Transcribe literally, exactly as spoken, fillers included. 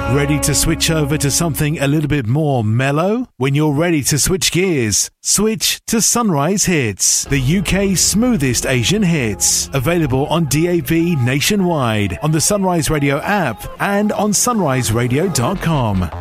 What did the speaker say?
Ready to switch over to something a little bit more mellow? When you're ready to switch gears, switch to Sunrise Hits, the U K's smoothest Asian hits. Available on D A B nationwide, on the Sunrise Radio app and on sunrise radio dot com.